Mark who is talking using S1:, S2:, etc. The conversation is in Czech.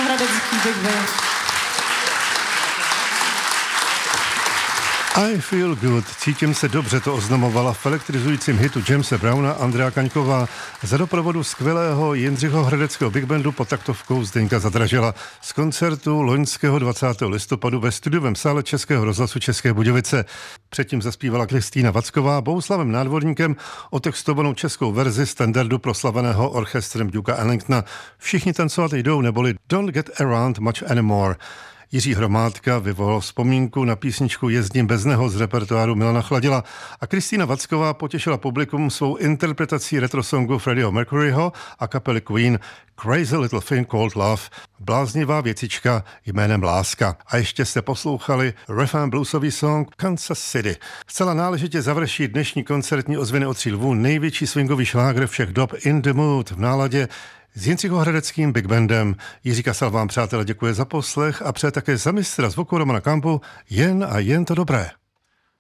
S1: Jindřichohradecký Big Band.
S2: I feel good, cítím se dobře, to oznamovala v elektrizujícím hitu Jamese Browna Andrea Kaňková za doprovodu skvělého Jindřichohradeckého Big Bandu pod taktovkou Zdeňka Zadražila z koncertu loňského 20. listopadu ve studiovém sále Českého rozhlasu České Budějovice. Předtím zaspívala Kristýna Vacková Bohuslavem Nádvorníkem otextovanou českou verzi standardu proslaveného orchestrem Duka Ellingtona. Všichni tancovat jdou, neboli Don't Get Around Much Anymore. Jiří Hromádka vyvolal vzpomínku na písničku Jezdím bez neho z repertoáru Milana Chladila a Kristýna Vacková potěšila publikum svou interpretací retrosongu Freddieho Mercuryho a kapely Queen Crazy Little Thing Called Love, bláznivá věcička jménem Láska. A ještě jste poslouchali refrain bluesový song Kansas City. Zcela náležitě završí dnešní koncertní ozvěny od Tří lvů největší swingový šlágr všech dob In the Mood v náladě s Jindřichohradeckým Big Bandem. Jiří Kasal vám, přátelé, děkuje za poslech a přeje také za mistra zvuku Romana Kampu jen a jen to dobré.